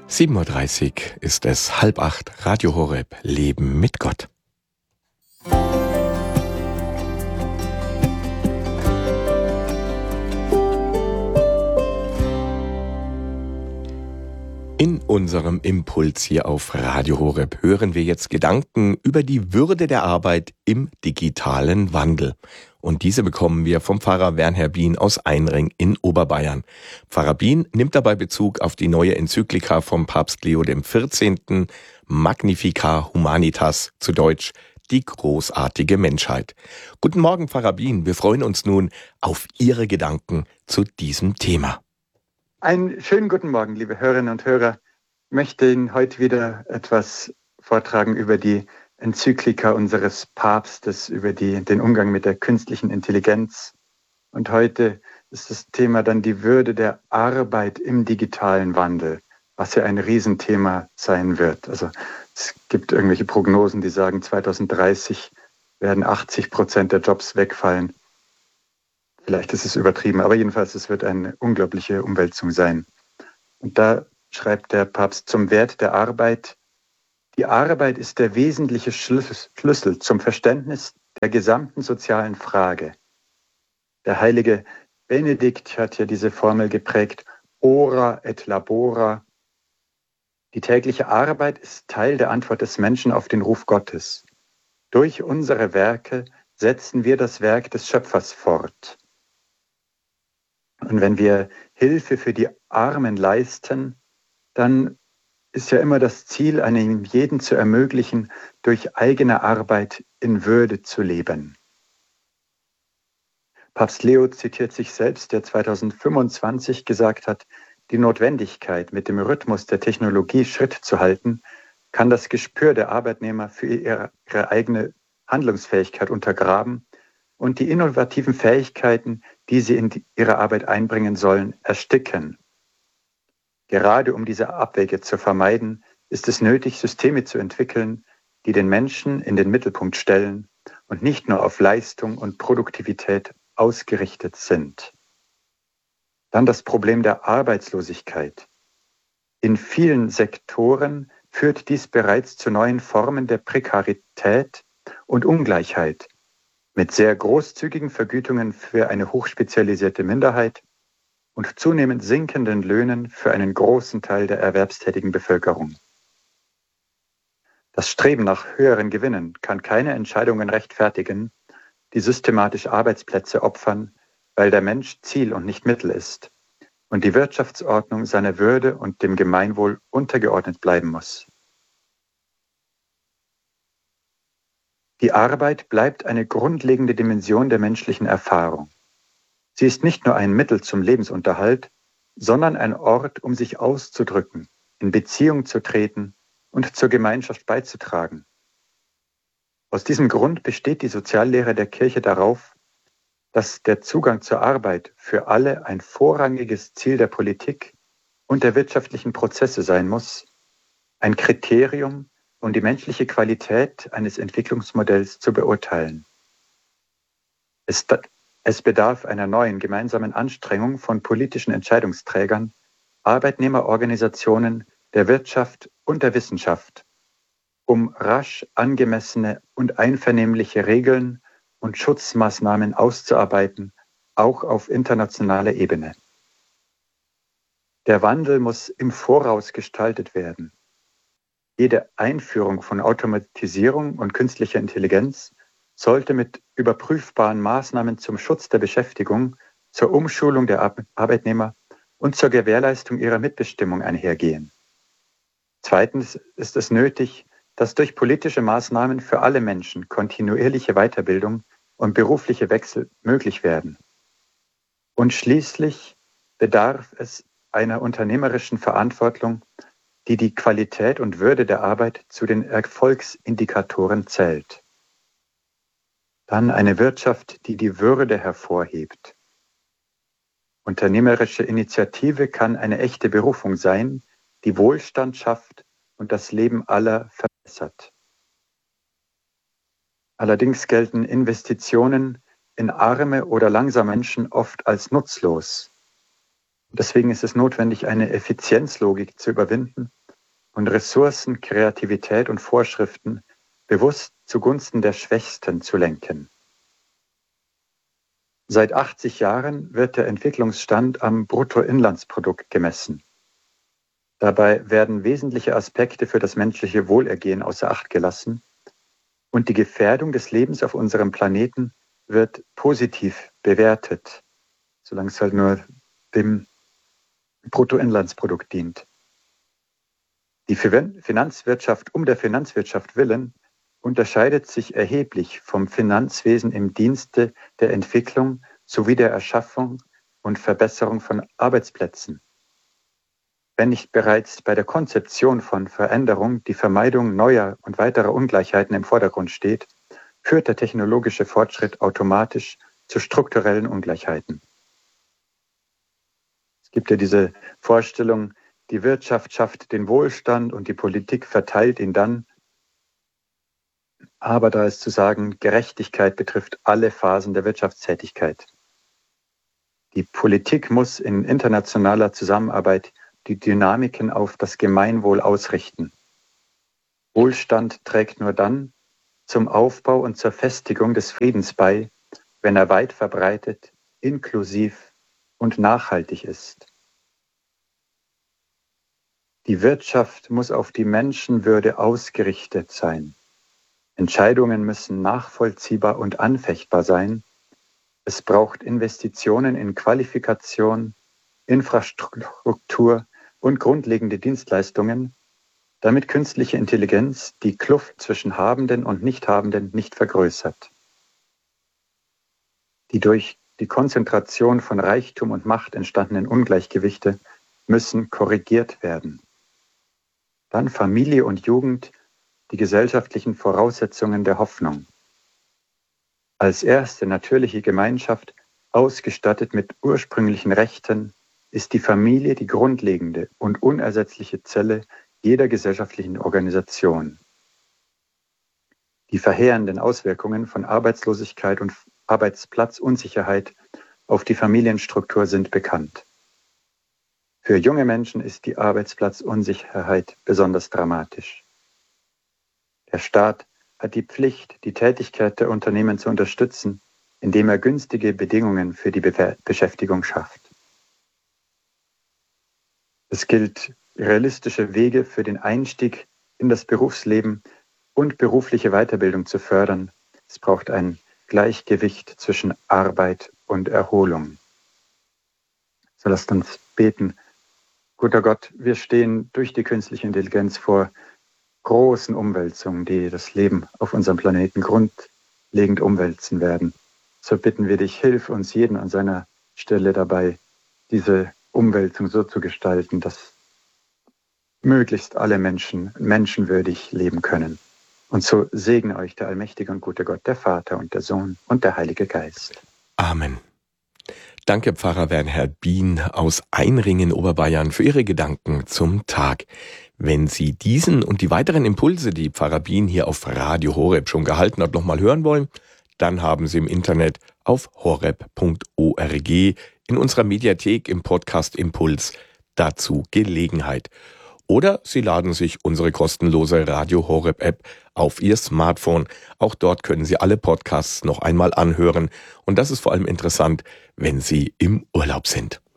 7:30 Uhr ist es, 7:30, Radio Horeb, Leben mit Gott. In unserem Impuls hier auf Radio Horeb hören wir jetzt Gedanken über die Würde der Arbeit im digitalen Wandel. Und diese bekommen wir vom Pfarrer Wernher Bien aus Einring in Oberbayern. Pfarrer Bien nimmt dabei Bezug auf die neue Enzyklika vom Papst Leo XIV. Magnificat Humanitas, zu Deutsch die großartige Menschheit. Guten Morgen, Pfarrer Bien. Wir freuen uns nun auf Ihre Gedanken zu diesem Thema. Einen schönen guten Morgen, liebe Hörerinnen und Hörer. Ich möchte Ihnen heute wieder etwas vortragen über die Enzyklika unseres Papstes, über den Umgang mit der künstlichen Intelligenz. Und heute ist das Thema dann die Würde der Arbeit im digitalen Wandel, was ja ein Riesenthema sein wird. Also es gibt irgendwelche Prognosen, die sagen, 2030 werden 80% der Jobs wegfallen. Vielleicht ist es übertrieben, aber jedenfalls, es wird eine unglaubliche Umwälzung sein. Und da schreibt der Papst zum Wert der Arbeit: Die Arbeit ist der wesentliche Schlüssel zum Verständnis der gesamten sozialen Frage. Der heilige Benedikt hat ja diese Formel geprägt: Ora et labora. Die tägliche Arbeit ist Teil der Antwort des Menschen auf den Ruf Gottes. Durch unsere Werke setzen wir das Werk des Schöpfers fort. Und wenn wir Hilfe für die Armen leisten, dann ist ja immer das Ziel, einem jeden zu ermöglichen, durch eigene Arbeit in Würde zu leben. Papst Leo zitiert sich selbst, der 2025 gesagt hat, die Notwendigkeit, mit dem Rhythmus der Technologie Schritt zu halten, kann das Gespür der Arbeitnehmer für ihre eigene Handlungsfähigkeit untergraben und die innovativen Fähigkeiten, die sie in ihre Arbeit einbringen sollen, ersticken. Gerade um diese Abwege zu vermeiden, ist es nötig, Systeme zu entwickeln, die den Menschen in den Mittelpunkt stellen und nicht nur auf Leistung und Produktivität ausgerichtet sind. Dann das Problem der Arbeitslosigkeit. In vielen Sektoren führt dies bereits zu neuen Formen der Prekarität und Ungleichheit, mit sehr großzügigen Vergütungen für eine hochspezialisierte Minderheit und zunehmend sinkenden Löhnen für einen großen Teil der erwerbstätigen Bevölkerung. Das Streben nach höheren Gewinnen kann keine Entscheidungen rechtfertigen, die systematisch Arbeitsplätze opfern, weil der Mensch Ziel und nicht Mittel ist und die Wirtschaftsordnung seiner Würde und dem Gemeinwohl untergeordnet bleiben muss. Die Arbeit bleibt eine grundlegende Dimension der menschlichen Erfahrung. Sie ist nicht nur ein Mittel zum Lebensunterhalt, sondern ein Ort, um sich auszudrücken, in Beziehung zu treten und zur Gemeinschaft beizutragen. Aus diesem Grund besteht die Soziallehre der Kirche darauf, dass der Zugang zur Arbeit für alle ein vorrangiges Ziel der Politik und der wirtschaftlichen Prozesse sein muss, ein Kriterium, um die menschliche Qualität eines Entwicklungsmodells zu beurteilen. Es bedarf einer neuen gemeinsamen Anstrengung von politischen Entscheidungsträgern, Arbeitnehmerorganisationen, der Wirtschaft und der Wissenschaft, um rasch angemessene und einvernehmliche Regeln und Schutzmaßnahmen auszuarbeiten, auch auf internationaler Ebene. Der Wandel muss im Voraus gestaltet werden. Jede Einführung von Automatisierung und künstlicher Intelligenz sollte mit überprüfbaren Maßnahmen zum Schutz der Beschäftigung, zur Umschulung der Arbeitnehmer und zur Gewährleistung ihrer Mitbestimmung einhergehen. Zweitens ist es nötig, dass durch politische Maßnahmen für alle Menschen kontinuierliche Weiterbildung und berufliche Wechsel möglich werden. Und schließlich bedarf es einer unternehmerischen Verantwortung, die die Qualität und Würde der Arbeit zu den Erfolgsindikatoren zählt. Dann eine Wirtschaft, die die Würde hervorhebt. Unternehmerische Initiative kann eine echte Berufung sein, die Wohlstand schafft und das Leben aller verbessert. Allerdings gelten Investitionen in arme oder langsame Menschen oft als nutzlos. Deswegen ist es notwendig, eine Effizienzlogik zu überwinden und Ressourcen, Kreativität und Vorschriften bewusst zugunsten der Schwächsten zu lenken. Seit 80 Jahren wird der Entwicklungsstand am Bruttoinlandsprodukt gemessen. Dabei werden wesentliche Aspekte für das menschliche Wohlergehen außer Acht gelassen und die Gefährdung des Lebens auf unserem Planeten wird positiv bewertet, solange es halt nur dem Bruttoinlandsprodukt dient. Die Finanzwirtschaft um der Finanzwirtschaft willen unterscheidet sich erheblich vom Finanzwesen im Dienste der Entwicklung sowie der Erschaffung und Verbesserung von Arbeitsplätzen. Wenn nicht bereits bei der Konzeption von Veränderung die Vermeidung neuer und weiterer Ungleichheiten im Vordergrund steht, führt der technologische Fortschritt automatisch zu strukturellen Ungleichheiten. Es gibt ja diese Vorstellung, die Wirtschaft schafft den Wohlstand und die Politik verteilt ihn dann. Aber da ist zu sagen, Gerechtigkeit betrifft alle Phasen der Wirtschaftstätigkeit. Die Politik muss in internationaler Zusammenarbeit die Dynamiken auf das Gemeinwohl ausrichten. Wohlstand trägt nur dann zum Aufbau und zur Festigung des Friedens bei, wenn er weit verbreitet, inklusiv und nachhaltig ist. Die Wirtschaft muss auf die Menschenwürde ausgerichtet sein. Entscheidungen müssen nachvollziehbar und anfechtbar sein. Es braucht Investitionen in Qualifikation, Infrastruktur und grundlegende Dienstleistungen, damit künstliche Intelligenz die Kluft zwischen Habenden und Nichthabenden nicht vergrößert. Die durch die Konzentration von Reichtum und Macht entstandenen Ungleichgewichte müssen korrigiert werden. Dann Familie und Jugend, die gesellschaftlichen Voraussetzungen der Hoffnung. Als erste natürliche Gemeinschaft, ausgestattet mit ursprünglichen Rechten, ist die Familie die grundlegende und unersetzliche Zelle jeder gesellschaftlichen Organisation. Die verheerenden Auswirkungen von Arbeitslosigkeit und Arbeitsplatzunsicherheit auf die Familienstruktur sind bekannt. Für junge Menschen ist die Arbeitsplatzunsicherheit besonders dramatisch. Der Staat hat die Pflicht, die Tätigkeit der Unternehmen zu unterstützen, indem er günstige Bedingungen für die Beschäftigung schafft. Es gilt, realistische Wege für den Einstieg in das Berufsleben und berufliche Weiterbildung zu fördern. Es braucht ein Gleichgewicht zwischen Arbeit und Erholung. So lasst uns beten. Guter Gott, wir stehen durch die künstliche Intelligenz vor großen Umwälzungen, die das Leben auf unserem Planeten grundlegend umwälzen werden. So bitten wir dich, hilf uns jeden an seiner Stelle dabei, diese Umwälzung so zu gestalten, dass möglichst alle Menschen menschenwürdig leben können. Und so segne euch der allmächtige und gute Gott, der Vater und der Sohn und der Heilige Geist. Amen. Danke, Pfarrer Bernhard Bien aus Einringen, Oberbayern, für Ihre Gedanken zum Tag. Wenn Sie diesen und die weiteren Impulse, die Pfarrer Bien hier auf Radio Horeb schon gehalten hat, nochmal hören wollen, dann haben Sie im Internet auf horeb.org in unserer Mediathek im Podcast Impuls dazu Gelegenheit. Oder Sie laden sich unsere kostenlose Radio Horeb App auf Ihr Smartphone. Auch dort können Sie alle Podcasts noch einmal anhören. Und das ist vor allem interessant, wenn Sie im Urlaub sind.